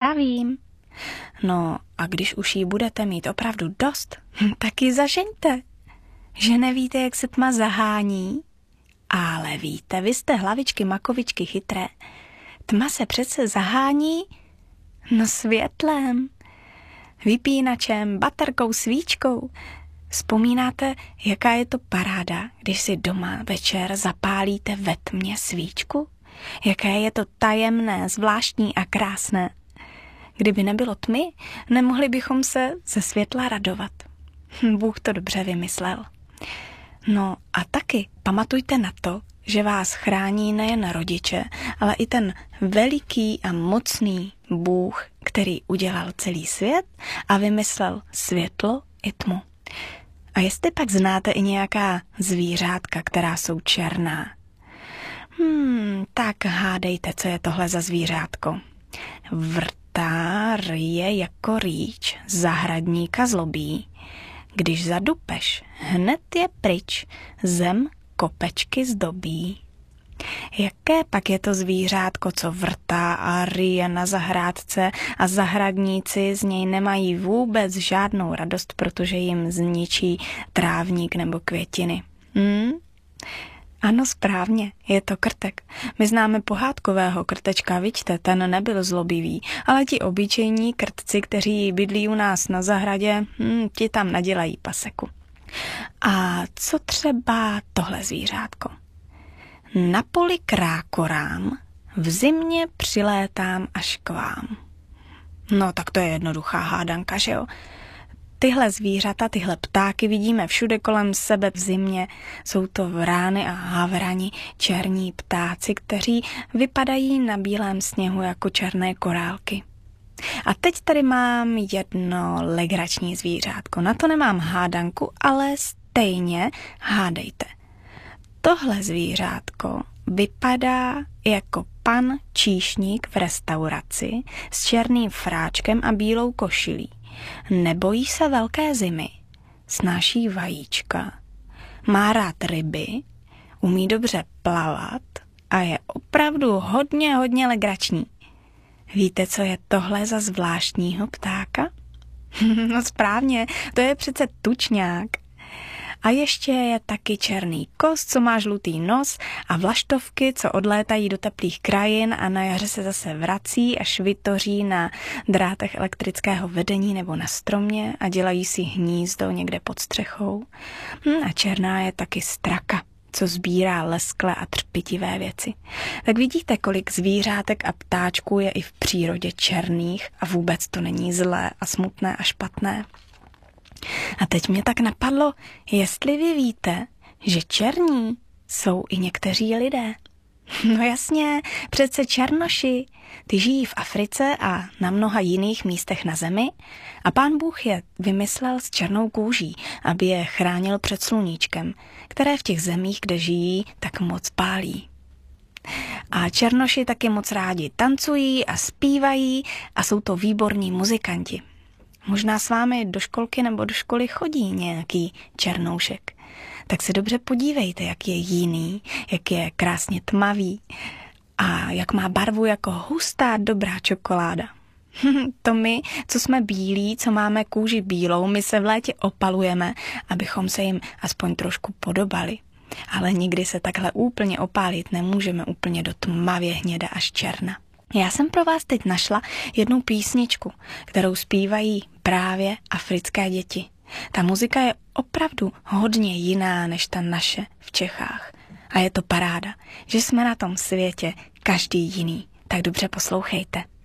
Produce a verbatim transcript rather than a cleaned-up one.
zdravím. No a když už jí budete mít opravdu dost, tak ji zažeňte. Že nevíte, jak se tma zahání? Ale víte, vy jste hlavičky makovičky chytré. Tma se přece zahání no světlem, vypínačem, baterkou, svíčkou. Vzpomínáte, jaká je to paráda, když si doma večer zapálíte ve tmě svíčku? Jaké je to tajemné, zvláštní a krásné. Kdyby nebylo tmy, nemohli bychom se ze světla radovat. Bůh to dobře vymyslel. No a taky pamatujte na to, že vás chrání nejen rodiče, ale i ten veliký a mocný Bůh, který udělal celý svět a vymyslel světlo i tmu. A jestli pak znáte i nějaká zvířátka, která jsou černá, hmm, tak hádejte, co je tohle za zvířátko. Vrtá ryje jako rýč, zahradníka zlobí. Když zadupeš, hned je pryč, zem kopečky zdobí. Jaké pak je to zvířátko, co vrtá a ryje na zahrádce a zahradníci z něj nemají vůbec žádnou radost, protože jim zničí trávník nebo květiny? Hmm? Ano, správně, je to krtek. My známe pohádkového krtečka, viďte, ten nebyl zlobivý, ale ti obyčejní krtci, kteří bydlí u nás na zahradě, hm, ti tam nadělají paseku. A co třeba tohle zvířátko? Na poli krákorám, v zimě přilétám až k vám. No tak to je jednoduchá hádanka, že jo? Tyhle zvířata, tyhle ptáky vidíme všude kolem sebe v zimě. Jsou to vrány a havrani, černí ptáci, kteří vypadají na bílém sněhu jako černé korálky. A teď tady mám jedno legrační zvířátko. Na to nemám hádanku, ale stejně hádejte. Tohle zvířátko vypadá jako pan číšník v restauraci s černým fráčkem a bílou košilí. Nebojí se velké zimy, snáší vajíčka, má rád ryby, umí dobře plavat a je opravdu hodně, hodně legrační. Víte, co je tohle za zvláštního ptáka? No správně, to je přece tučňák. A ještě je taky černý kos, co má žlutý nos a vlaštovky, co odlétají do teplých krajin a na jaře se zase vrací a švitoří na drátech elektrického vedení nebo na stromě a dělají si hnízdo někde pod střechou. Hm, a černá je taky straka, co sbírá lesklé a třpitivé věci. Tak vidíte, kolik zvířátek a ptáčků je i v přírodě černých a vůbec to není zlé a smutné a špatné. A teď mě tak napadlo, jestli vy víte, že černí jsou i někteří lidé. No jasně, přece černoši, ty žijí v Africe a na mnoha jiných místech na zemi a pán Bůh je vymyslel s černou kůží, aby je chránil před sluníčkem, které v těch zemích, kde žijí, tak moc pálí. A černoši taky moc rádi tancují a zpívají a jsou to výborní muzikanti. Možná s vámi do školky nebo do školy chodí nějaký černoušek. Tak se dobře podívejte, jak je jiný, jak je krásně tmavý a jak má barvu jako hustá dobrá čokoláda. To my, co jsme bílí, co máme kůži bílou, my se v létě opalujeme, abychom se jim aspoň trošku podobali. Ale nikdy se takhle úplně opálit nemůžeme úplně do tmavě hněda až černa. Já jsem pro vás teď našla jednu písničku, kterou zpívají právě africké děti. Ta muzika je opravdu hodně jiná než ta naše v Čechách. A je to paráda, že jsme na tom světě každý jiný. Tak dobře poslouchejte.